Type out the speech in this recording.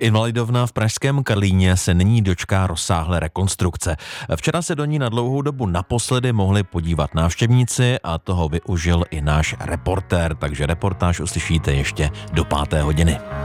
Invalidovna v pražském Karlíně se nyní dočká rozsáhlé rekonstrukce. Včera se do ní na dlouhou dobu naposledy mohli podívat návštěvníci a toho využil i náš reportér, takže reportáž uslyšíte ještě do 5. hodiny.